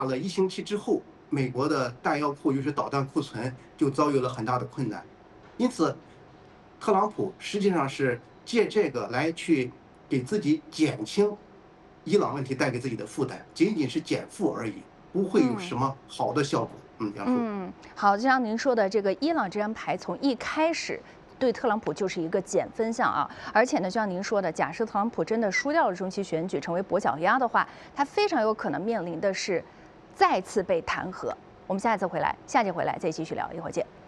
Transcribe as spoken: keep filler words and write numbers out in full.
了一星期之后，美国的弹药库，就是导弹库存就遭遇了很大的困难。因此，特朗普实际上是借这个来去给自己减轻伊朗问题带给自己的负担，仅仅是减负而已，不会有嗯。 什么好的效果。嗯，杨叔。 嗯，好，就像您说的，这个伊朗这张牌从一开始对特朗普就是一个减分项啊，而且呢，就像您说的，假设特朗普真的输掉了中期选举，成为跛脚鸭的话，他非常有可能面临的是再次被弹劾。我们下一次回来，下节回来再继续聊，一会儿见。